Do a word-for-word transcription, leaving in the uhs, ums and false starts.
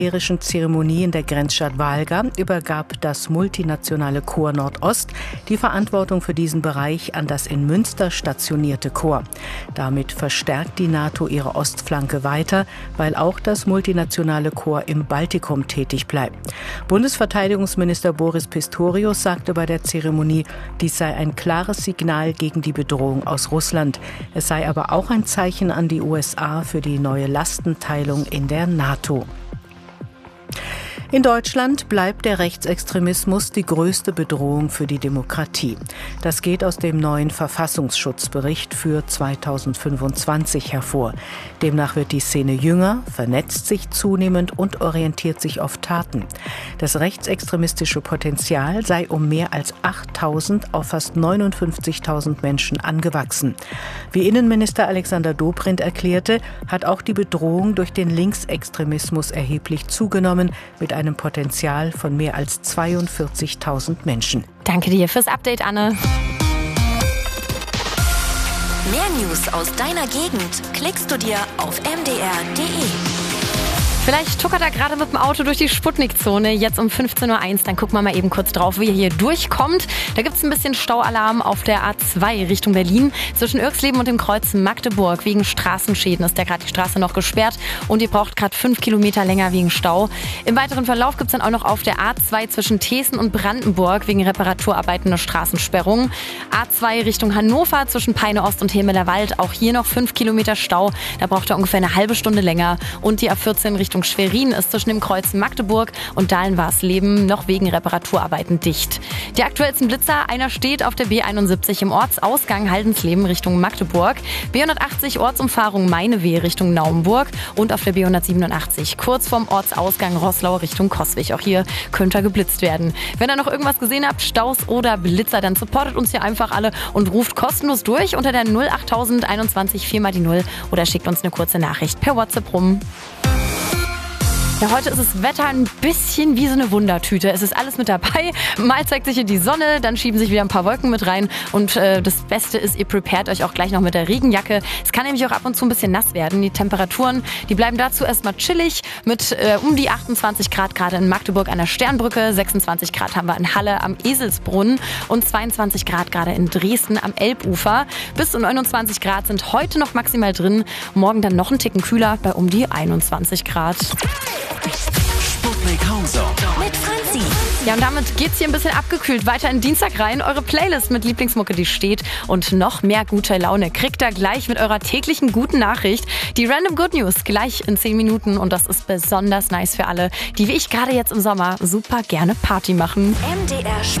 militärischen Zeremonie in der Grenzstadt Valga übergab das multinationale Korps Nordost die Verantwortung für diesen Bereich an das in Münster stationierte Korps. Damit verstärkt die NATO ihre Ostflanke weiter, weil auch das multinationale Korps im Baltikum tätig bleibt. Bundesverteidigungsminister Boris Pistorius sagte bei der Zeremonie, dies sei ein klares Signal gegen die Bedrohung aus Russland. Es sei aber auch ein Zeichen an die U S A für die neue Lastenteilung in der NATO. In Deutschland bleibt der Rechtsextremismus die größte Bedrohung für die Demokratie. Das geht aus dem neuen Verfassungsschutzbericht für zweitausendfünfundzwanzig hervor. Demnach wird die Szene jünger, vernetzt sich zunehmend und orientiert sich auf Taten. Das rechtsextremistische Potenzial sei um mehr als achttausend auf fast neunundfünfzigtausend Menschen angewachsen. Wie Innenminister Alexander Dobrindt erklärte, hat auch die Bedrohung durch den Linksextremismus erheblich zugenommen, mit einem Potenzial von mehr als zweiundvierzigtausend Menschen. Danke dir fürs Update, Anne. Mehr News aus deiner Gegend klickst du dir auf m d r punkt d e. Vielleicht tuckert er gerade mit dem Auto durch die Sputnik-Zone, jetzt um fünfzehn Uhr eins. Dann gucken wir mal eben kurz drauf, wie er hier durchkommt. Da gibt es ein bisschen Staualarm auf der A zwei Richtung Berlin. Zwischen Irxleben und dem Kreuz Magdeburg. Wegen Straßenschäden ist ja gerade die Straße noch gesperrt. Und ihr braucht gerade fünf Kilometer länger wegen Stau. Im weiteren Verlauf gibt es dann auch noch auf der A zwei zwischen Thesen und Brandenburg wegen Reparaturarbeiten eine Straßensperrung. A zwei Richtung Hannover zwischen Peine Ost und Hemeler Wald. Auch hier noch fünf Kilometer Stau. Da braucht er ungefähr eine halbe Stunde länger. Und die A vierzehn Richtung Schwerin ist zwischen dem Kreuz Magdeburg und Dahlen-Warsleben noch wegen Reparaturarbeiten dicht. Die aktuellsten Blitzer, einer steht auf der B einundsiebzig im Ortsausgang Haldensleben Richtung Magdeburg, B hundertachtzig Ortsumfahrung Meinewehe Richtung Naumburg und auf der B hundertsiebenundachtzig kurz vorm Ortsausgang Roßlau Richtung Coswig. Auch hier könnte er geblitzt werden. Wenn ihr noch irgendwas gesehen habt, Staus oder Blitzer, dann supportet uns hier einfach alle und ruft kostenlos durch unter der null achttausend einundzwanzig vier mal die null oder schickt uns eine kurze Nachricht per WhatsApp rum. Ja, heute ist das Wetter ein bisschen wie so eine Wundertüte. Es ist alles mit dabei. Mal zeigt sich hier die Sonne, dann schieben sich wieder ein paar Wolken mit rein. Und äh, das Beste ist, ihr prepared euch auch gleich noch mit der Regenjacke. Es kann nämlich auch ab und zu ein bisschen nass werden. Die Temperaturen, die bleiben dazu erstmal chillig mit äh, um die achtundzwanzig Grad gerade in Magdeburg an der Sternbrücke. sechsundzwanzig Grad haben wir in Halle am Eselsbrunnen und zweiundzwanzig Grad gerade in Dresden am Elbufer. Bis zu neunundzwanzig Grad sind heute noch maximal drin. Morgen dann noch einen Ticken kühler bei um die einundzwanzig Grad. Sputnik Hauser Mit Franzi. Ja, und damit geht's hier ein bisschen abgekühlt weiter in Dienstag rein. Eure Playlist mit Lieblingsmucke, die steht. Und noch mehr gute Laune kriegt ihr gleich mit eurer täglichen guten Nachricht. Die Random Good News gleich in zehn Minuten. Und das ist besonders nice für alle, die wie ich gerade jetzt im Sommer super gerne Party machen. M D R